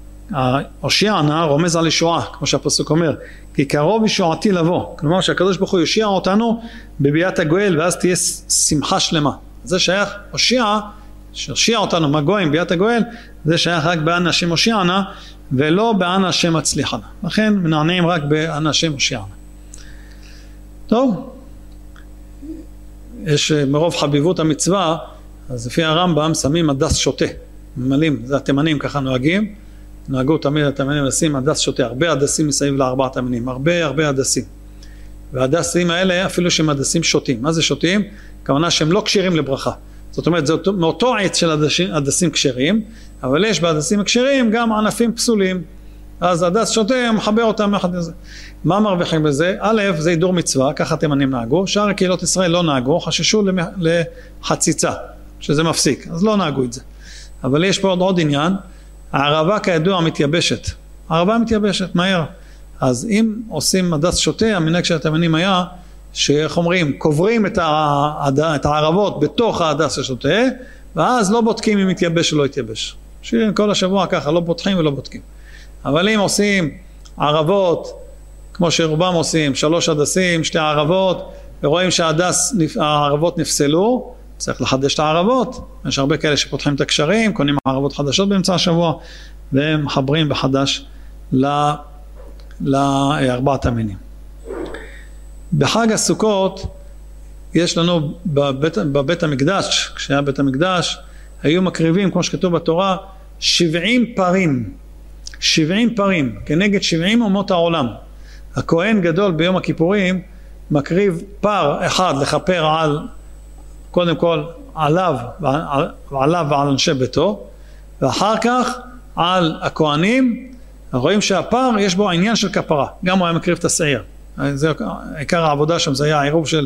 [SPEAKER 1] הושיענה רומז על ישועה, כמו שהפסוק אומר, כי קרוב ישועתי לבוא. כלומר שהקדוש ברוך הוא יושיע אותנו בביאת הגואל, ואז תהיה שמחה שלמה. זה שייך, שהושיע אותנו מהגויים ביאת הגואל, זה שייך רק באנא השם הושיענה, ולא באנא השם הצליחנה. לכן מנענעים רק באנא השם הושיענה. טוב, יש מרוב חביבות המצווה, אז לפי הרמב"ם שמים הדס שוטה, ממלאים, זה התימנים ככה נוהגים, נוהגו תמיד התימנים לשים הדס שוטה, הרבה הדסים מסביב ל4 המינים, הרבה הדסים. והדסים האלה אפילו שהם הדסים שוטים. מה זה שוטים? כוונה שהם לא קשרים לברכה. זאת אומרת, זה מאותו עץ של הדסים קשרים, אבל יש בהדסים הקשרים גם ענפים פסולים. אז הדס שותה, מחבר אותם יחד לזה. מה מרוויחים בזה? א', זה הידור מצווה, ככה התימנים נהגו, שאר קהילות ישראל לא נהגו, חששו לחציצה, שזה מפסיק, אז לא נהגו את זה. אבל יש פה עוד עניין, הערבה כידוע מתייבשת, הערבה מתייבשת מהר, אז אם עושים הדס שותה, המנהג של התימנים היה, שאיך אומרים, קוברים את הערבות בתוך הדס השותה, ואז לא בודקים אם יתייבש או לא יתייבש. כל השבוע ככה, לא פותחים ולא בודקים. אבל אם עושים ערבות, כמו שרובם עושים, 3 הדסים, 2 ערבות, ורואים שהערבות נפסלו, צריך לחדש את הערבות. יש הרבה כאלה שפותחים את הקשרים, קונים ערבות חדשות באמצע השבוע, והם מחברים בחדש לארבעת המינים. בחג הסוכות, יש לנו בבית המקדש, כשהיה בית המקדש, היו מקריבים, כמו שכתוב בתורה, 70 פרים, 70 פרים, כנגד 70 אומות העולם. הכהן גדול ביום הכיפורים, מקריב פר אחד לכפר על, קודם כל, עליו ועל אנשי ביתו, ואחר כך על הכהנים, רואים שהפר יש בו עניין של כפרה, גם הוא היה מקריב את השעיר. זה עיקר העבודה שם, זה היה העירוב של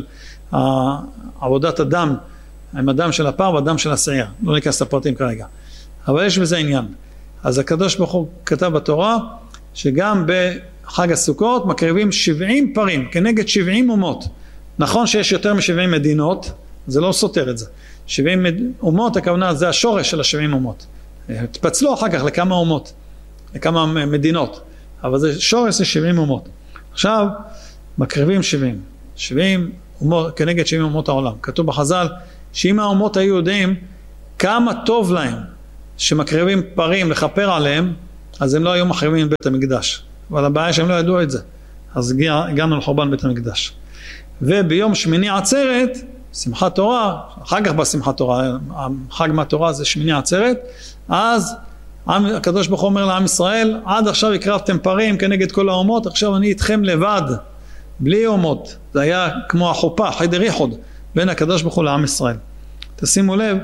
[SPEAKER 1] עבודת הדם, עם הדם של הפר והדם של השעיר. לא ניכנס לפרטים כרגע. אבל יש בזה עניין. אז הקדוש ברוך הוא כתב בתורה, שגם בחג הסוכות מקריבים 70 פרים, כנגד 70 אומות. נכון שיש יותר מ-70 מדינות, זה לא סותר את זה. 70 אומות, הכוונה, זה השורש של ה-70 אומות. תפצלו אחר כך לכמה אומות, לכמה מדינות. אבל זה שורש זה 70 אומות. עכשיו, מקריבים 70 אומות, כנגד 70 אומות העולם. כתוב בחז"ל, שאם האומות היו יודעים כמה טוב להם שמקריבים פרים לכפר עליהם, אז הם לא היו מחריבים בית המקדש. אבל הבעיה שהם לא ידעו את זה. אז הגענו לחורבן בית המקדש. וביום שמיני עצרת, שמחת תורה, אחר כך בשמחת תורה, החג מהתורה זה שמיני עצרת, אז הקדוש ברוך הוא אומר לעם ישראל, עד עכשיו הקרבתם פרים כנגד כל האומות, עכשיו אני איתכם לבד, בלי אומות. זה היה כמו החופה, חדר ייחוד, בין הקדוש ברוך הוא לעם ישראל. תשימו לב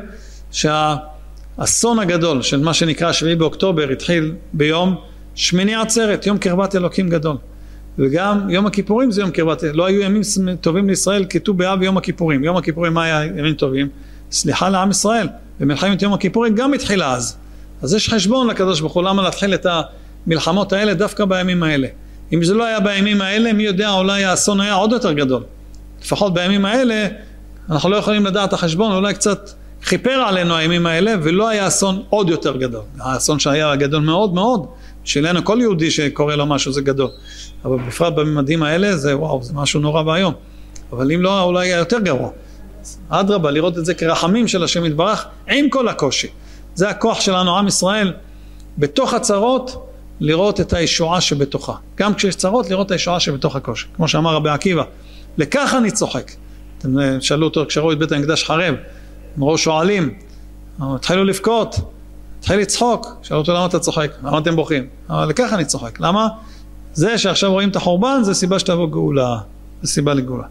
[SPEAKER 1] שהאסון הגדול של מה שנקרא 7 באוקטובר התחיל ביום שמיני עצרת, יום קרבת אלוקים גדול. וגם יום הכיפורים זה יום קרבת, לא היו ימים טובים לישראל כתוב באב יום הכיפורים. יום הכיפורים מה היה ימים טובים? סליחה לעם ישראל. במלחמת יום הכיפורים גם התחילה אז יש חשבון לקדוש ברוך הוא, למה להתחיל את המלחמות האלה דווקא בימים האלה. אם זה לא היה בימים האלה, מי יודע, אולי האסון היה עוד יותר גדול. לפחות בימים האלה, אנחנו לא יכולים לדעת החשבון, אולי קצת חיפר עלינו הימים האלה, ולא היה אסון עוד יותר גדול. האסון שהיה גדול מאוד מאוד, שלנו כל יהודי שקורא לו משהו זה גדול. אבל בפרט בממדים האלה, זה וואו, זה משהו נורא והיום. אבל אם לא, אולי היה יותר גרוע. אדרבה, לראות את זה כרחמים של השם יתברך, עם כל הקושי. זה הכוח שלנו, עם ישראל, בתוך הצרות, לראות את הישועה שבתוכה. גם כשיש צרות, לראות את הישועה שבתוך הקושי. כמו שאמר רבי עקיבא, לכך אני צוחק. אתם שאלו אותו, כשראו את בית המקדש חרב, אמרו שואלים, התחילו לבכות, התחיל לצחוק, שאלו אותו למה אתה צוחק, למה אתם בוכים? אבל לכך אני צוחק. למה? זה שעכשיו רואים את החורבן, זה סיבה שתבוא גאולה, זה סיבה לגאולה.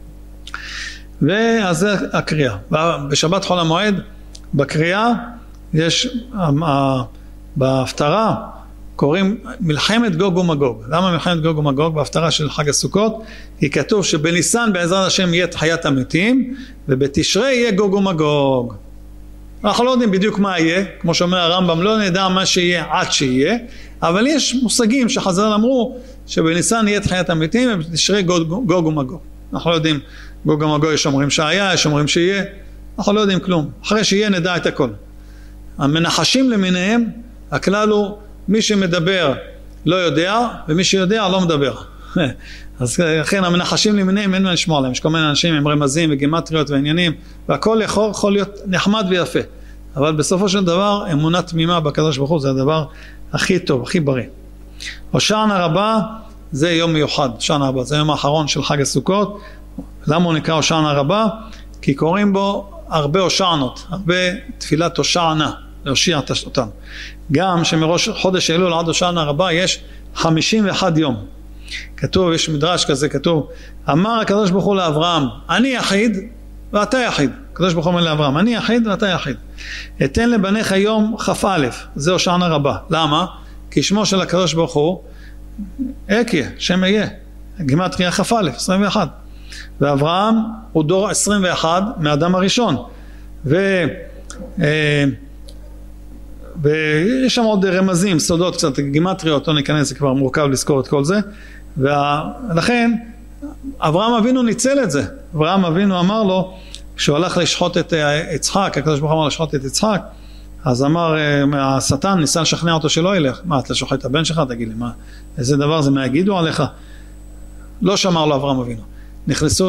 [SPEAKER 1] ואז זה הקריאה. בשבת חול המועד, בקריאה, יש, בהפטרה, קוראים מלחמת גוג ומגוג. למה מלחמת גוג ומגוג? בהפטרה של חג הסוכות, כי כתוב שבניסן בעזרת השם יהיה תחיית המתים, ובתשרי יהיה גוג ומגוג. אנחנו לא יודעים בדיוק מה יהיה, כמו שאומר הרמב"ם, לא נדע מה שיהיה עד שיהיה, אבל יש מושגים שחז"ל אמרו, שבניסן יהיה תחיית המתים, ובתשרי גוג ומגוג. אנחנו לא יודעים, גוג ומגוג יש אומרים שהיה, יש אומרים שיהיה, אנחנו לא יודעים כלום. אחרי שיהיה נדע את הכל. המנחשים למיניהם, הכלל הוא, מי שמדבר לא יודע, ומי שיודע לא מדבר. אז לכן המנחשים למיניהם אין מה לשמוע להם. יש כל מיני אנשים עם רמזים וגימטריות ועניינים, והכל יכול להיות נחמד ויפה. אבל בסופו של דבר, אמונה תמימה בקדוש ברוך הוא, זה הדבר הכי טוב, הכי בריא. הושענא רבה, זה יום מיוחד. הושענא רבה, זה היום האחרון של חג הסוכות. למה הוא נקרא הושענא רבה? כי קוראים בו הרבה הושענות, הרבה תפילת הושענא. להושיע אותם. גם שמראש חודש אלול עד הושענא רבה יש 51 יום. כתוב, יש מדרש כזה, כתוב, אמר הקדוש ברוך הוא לאברהם, אני יחיד ואתה יחיד. הקדוש ברוך הוא אומר לאברהם, אני יחיד ואתה יחיד. אתן לבניך יום כ"א, זה הושענא רבה. למה? כי שמו של הקדוש ברוך הוא, אקיה, שם אהיה, גימטריה כ"א, 21. ואברהם הוא דור 21 מהאדם הראשון. ויש שם עוד רמזים, סודות קצת, גימטריות, לא ניכנס, זה כבר מורכב לזכור את כל זה. ולכן, אברהם אבינו ניצל את זה. אברהם אבינו אמר לו, כשהוא הלך לשחוט את יצחק, הקדוש ברוך הוא אמר לשחוט את יצחק, אז אמר, השטן ניסה לשכנע אותו שלא ילך. מה, אתה שוחט את הבן שלך? תגיד לי, מה, איזה דבר זה, מה יגידו עליך? לא שמר לו אברהם אבינו. נכנסו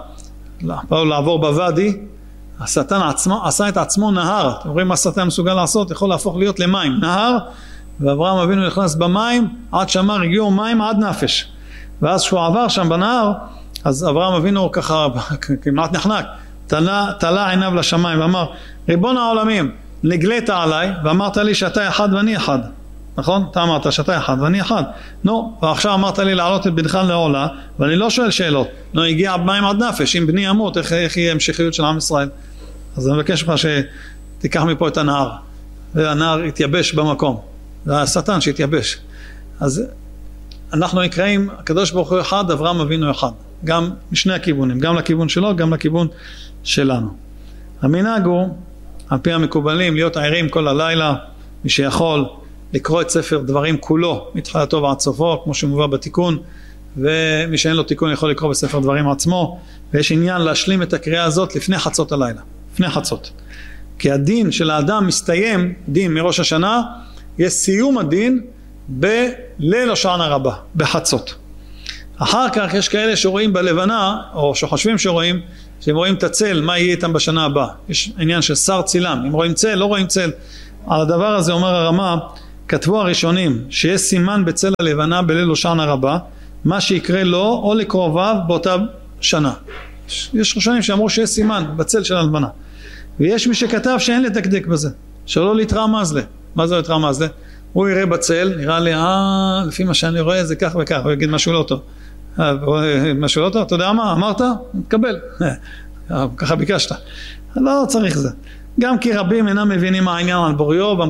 [SPEAKER 1] לעבור בוואדי, השטן עצמו, עשה את עצמו נהר. אתם רואים מה השטן מסוגל לעשות? יכול להפוך להיות למים. נהר, ואברהם אבינו נכנס במים, עד שמר הגיעו מים עד נפש. ואז כשהוא עבר שם בנהר, אז אברהם אבינו ככה, כמעט נחנק, תלה עיניו לשמיים ואמר, ריבון העולמים, נגלית עליי, ואמרת לי שאתה אחד ואני אחד. נכון? אתה אמרת שאתה אחד ואני אחד. נו, ועכשיו אמרת לי לעלות את בנך לעולה, ואני לא שואל שאלות. נו, הגיע מים עד נפש, אם בני ימות, איך יהיה המשכיות של עם ישראל? אז אני מבקש ממך שתיקח מפה את הנהר. והנהר יתייבש במקום. זה השטן שהתייבש. אז אנחנו נקראים, הקדוש ברוך הוא אחד, אברהם אבינו אחד. גם משני הכיוונים, גם לכיוון שלו, גם לכיוון שלנו. המנהג הוא, על פי המקובלים, להיות ערים כל הלילה, מי שיכול לקרוא את ספר דברים כולו, מתחילתו ועד סופו, כמו שמובא בתיקון, ומי שאין לו תיקון יכול לקרוא בספר דברים עצמו, ויש עניין להשלים את הקריאה הזאת לפני חצות הלילה, לפני חצות. כי הדין של האדם מסתיים, דין מראש השנה, יש סיום הדין בליל הושענא רבה, בחצות. אחר כך יש כאלה שרואים בלבנה, או שחושבים שרואים, שהם רואים את הצל, מה יהיה איתם בשנה הבאה. יש עניין של שר צילם, אם רואים צל, לא רואים צל. על הדבר הזה אומר הרמה, כתבו הראשונים, שיש סימן בצל הלבנה בליל הושענא רבה, מה שיקרה לו או לקרוביו באותה שנה. יש ראשונים שאמרו שיש סימן בצל של הלבנה. ויש מי שכתב שאין לדקדק בזה, שלא להתרמז לה. מה זה להתרמז לה? הוא יראה בצל, נראה לי, לפי מה שאני רואה זה כך וכך, הוא יגיד משהו לא טוב. משהו לא טוב, אתה יודע מה? אמרת? תקבל. ככה ביקשת. לא צריך זה. גם כי רבים אינם מבינים מה העניין על בוריו,